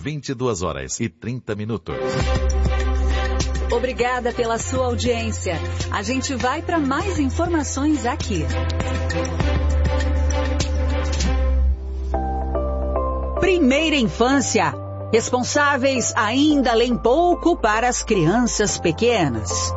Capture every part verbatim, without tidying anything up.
vinte e duas horas e trinta minutos. Obrigada pela sua audiência. A gente vai para mais informações aqui. Primeira infância. Responsáveis ainda leem pouco para as crianças pequenas.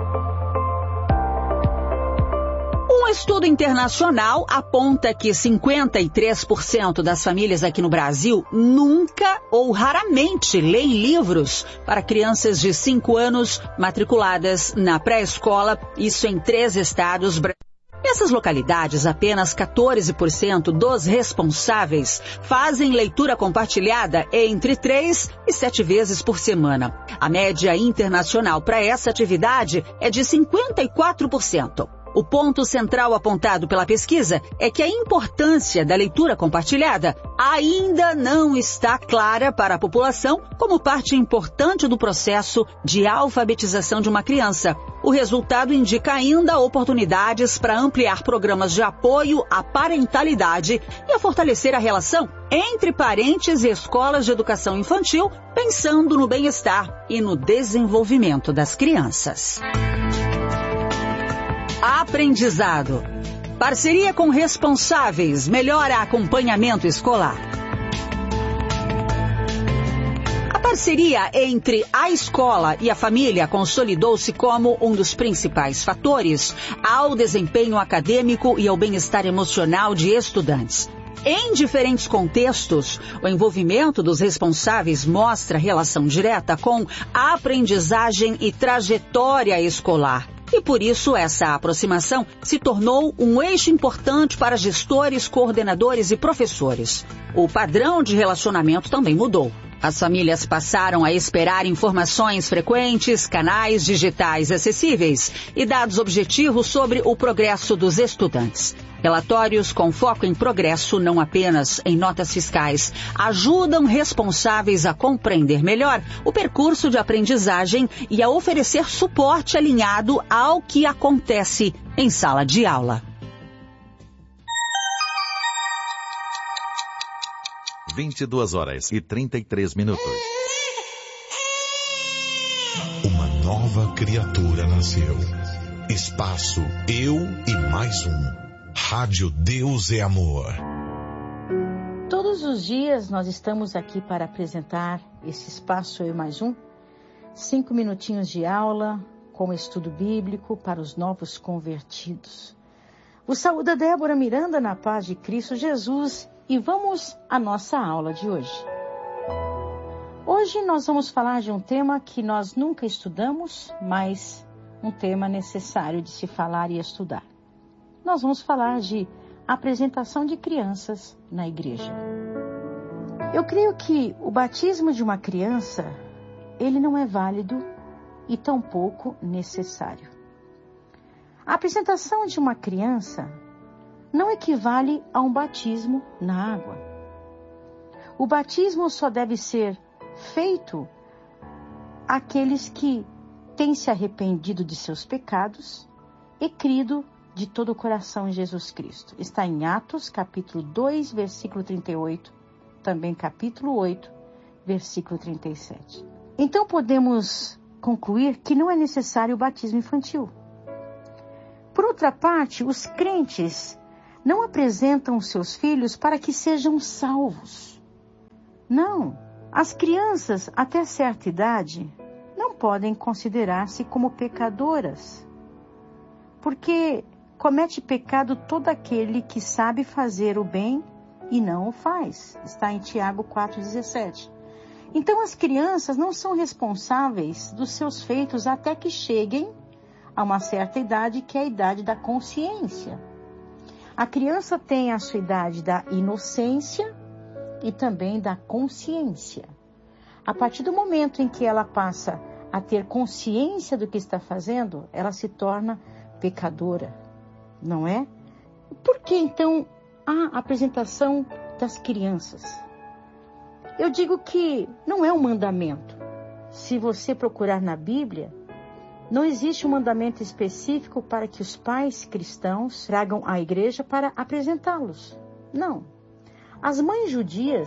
Um estudo internacional aponta que cinquenta e três por cento das famílias aqui no Brasil nunca ou raramente leem livros para crianças de cinco anos matriculadas na pré-escola, isso em três estados brasileiros. Nessas localidades, apenas quatorze por cento dos responsáveis fazem leitura compartilhada entre três e sete vezes por semana. A média internacional para essa atividade é de cinquenta e quatro por cento. O ponto central apontado pela pesquisa é que a importância da leitura compartilhada ainda não está clara para a população como parte importante do processo de alfabetização de uma criança. O resultado indica ainda oportunidades para ampliar programas de apoio à parentalidade e a fortalecer a relação entre parentes e escolas de educação infantil, pensando no bem-estar e no desenvolvimento das crianças. Aprendizado. Parceria com responsáveis melhora acompanhamento escolar. A parceria entre a escola e a família consolidou-se como um dos principais fatores ao desempenho acadêmico e ao bem-estar emocional de estudantes. Em diferentes contextos, o envolvimento dos responsáveis mostra relação direta com a aprendizagem e trajetória escolar. E por isso essa aproximação se tornou um eixo importante para gestores, coordenadores e professores. O padrão de relacionamento também mudou. As famílias passaram a esperar informações frequentes, canais digitais acessíveis e dados objetivos sobre o progresso dos estudantes. Relatórios com foco em progresso, não apenas em notas fiscais, ajudam responsáveis a compreender melhor o percurso de aprendizagem e a oferecer suporte alinhado ao que acontece em sala de aula. vinte e duas horas e trinta e três minutos. Uma nova criatura nasceu. Espaço Eu e Mais Um. Rádio Deus é Amor. Todos os dias nós estamos aqui para apresentar esse Espaço Eu e Mais Um. Cinco minutinhos de aula com estudo bíblico para os novos convertidos. Vos saúda Débora Miranda na paz de Cristo Jesus e vamos à nossa aula de hoje. Hoje nós vamos falar de um tema que nós nunca estudamos, mas um tema necessário de se falar e estudar. Nós vamos falar de apresentação de crianças na igreja. Eu creio que o batismo de uma criança, ele não é válido e tampouco necessário. A apresentação de uma criança não equivale a um batismo na água. O batismo só deve ser feito àqueles que têm se arrependido de seus pecados e crido de todo o coração em Jesus Cristo. Está em Atos, capítulo dois, versículo trinta e oito, também capítulo oito, versículo trinta e sete. Então podemos concluir que não é necessário o batismo infantil. Por outra parte, os crentes não apresentam seus filhos para que sejam salvos. Não, as crianças até certa idade não podem considerar-se como pecadoras, porque comete pecado todo aquele que sabe fazer o bem e não o faz. Está em Tiago quatro, dezessete. Então as crianças não são responsáveis dos seus feitos até que cheguem a uma certa idade, que é a idade da consciência. A criança tem a sua idade da inocência e também da consciência. A partir do momento em que ela passa a ter consciência do que está fazendo, ela se torna pecadora. Não é? Por que então a apresentação das crianças? Eu digo que não é um mandamento. Se você procurar na Bíblia, não existe um mandamento específico para que os pais cristãos tragam à igreja para apresentá-los. Não. As mães judias,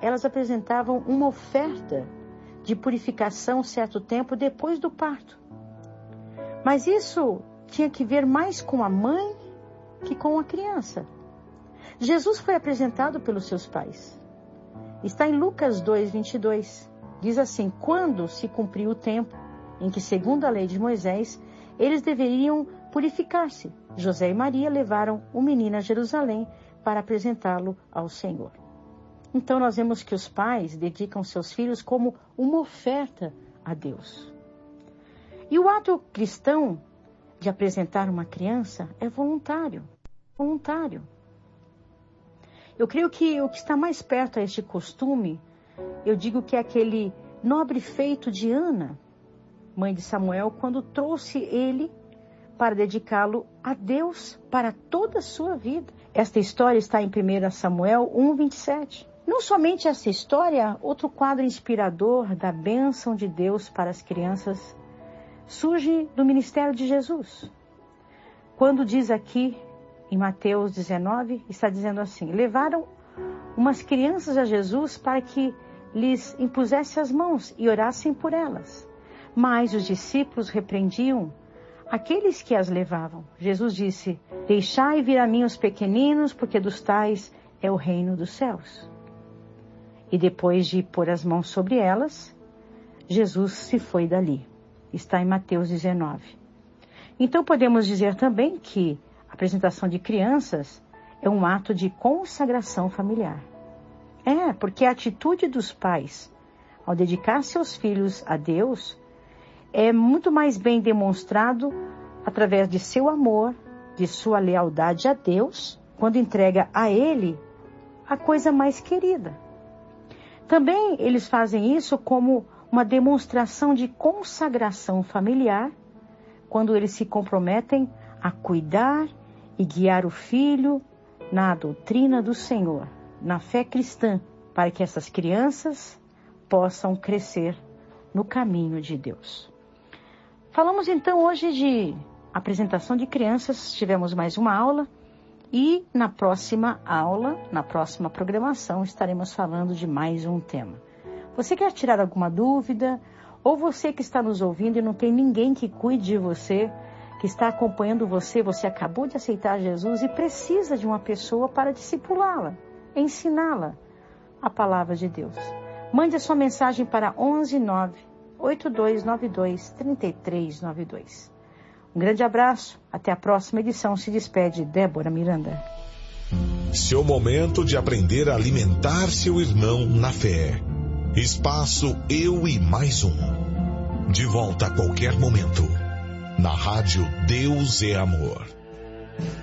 elas apresentavam uma oferta de purificação certo tempo depois do parto. Mas isso tinha que ver mais com a mãe que com a criança. Jesus foi apresentado pelos seus pais. Está em Lucas dois, vinte e dois. Diz assim: quando se cumpriu o tempo em que, segundo a lei de Moisés, eles deveriam purificar-se, José e Maria levaram o menino a Jerusalém para apresentá-lo ao Senhor. Então nós vemos que os pais dedicam seus filhos como uma oferta a Deus. E o ato cristão de apresentar uma criança é voluntário. Voluntário. Eu creio que o que está mais perto a este costume, eu digo que é aquele nobre feito de Ana, mãe de Samuel, quando trouxe ele para dedicá-lo a Deus para toda a sua vida. Esta história está em primeiro Samuel um, vinte e sete. Não somente essa história, outro quadro inspirador da bênção de Deus para as crianças surge do ministério de Jesus. Quando diz aqui, em Mateus dezenove, está dizendo assim: levaram umas crianças a Jesus para que lhes impusesse as mãos e orassem por elas. Mas os discípulos repreendiam aqueles que as levavam. Jesus disse: deixai vir a mim os pequeninos, porque dos tais é o reino dos céus. E depois de pôr as mãos sobre elas, Jesus se foi dali. Está em Mateus dezenove. Então podemos dizer também que a apresentação de crianças é um ato de consagração familiar. É, porque a atitude dos pais ao dedicar seus filhos a Deus é muito mais bem demonstrado através de seu amor, de sua lealdade a Deus, quando entrega a Ele a coisa mais querida. Também eles fazem isso como uma demonstração de consagração familiar, quando eles se comprometem a cuidar e guiar o filho na doutrina do Senhor, na fé cristã, para que essas crianças possam crescer no caminho de Deus. Falamos então hoje de apresentação de crianças, tivemos mais uma aula e na próxima aula, na próxima programação, estaremos falando de mais um tema. Você quer tirar alguma dúvida? Ou você que está nos ouvindo e não tem ninguém que cuide de você, que está acompanhando você, você acabou de aceitar Jesus e precisa de uma pessoa para discipulá-la, ensiná-la a palavra de Deus. Mande a sua mensagem para onze nove oito dois nove dois três três nove dois. Um grande abraço, até a próxima edição. Se despede Débora Miranda. Seu momento de aprender a alimentar seu irmão na fé. Espaço Eu e Mais Um. De volta a qualquer momento. Na rádio Deus é Amor.